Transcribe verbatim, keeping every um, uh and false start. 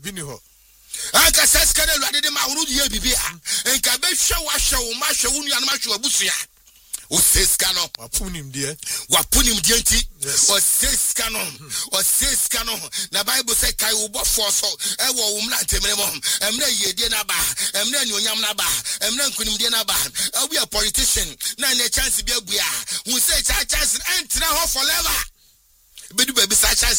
bini ho anka seska na luade de ma wonu ye bibia enka be hwe wa hwe wo ma hwe wo nua na ma hwe abusua o seska no wapunim de wapunim de nti o seska no o seska no na bible say kai wo bo force e wo wo mla ntemre mo emna yedie na ba emna nyonyam na ba emna nkunim de na ba e we a politician na na chance bi abua hu say chance entra ho forever bedu baby sa chance